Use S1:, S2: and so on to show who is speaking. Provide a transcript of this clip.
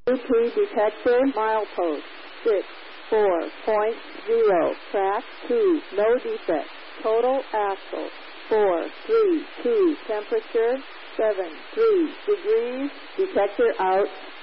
S1: AP detector milepost 64.0, track 2, no defect. Total axle 432, temperature 73 degrees. Detector out.